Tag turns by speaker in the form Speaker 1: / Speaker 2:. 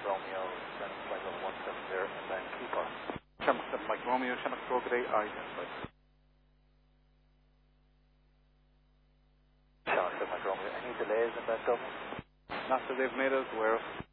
Speaker 1: Romeo, then flight level 170, and then keep on.
Speaker 2: Shamrock 7 Mike Romeo, Shamrock Crooked identified.
Speaker 1: Shamrock 7 Mike Romeo, any delays in that, Dublin?
Speaker 2: Not that they've made us aware of.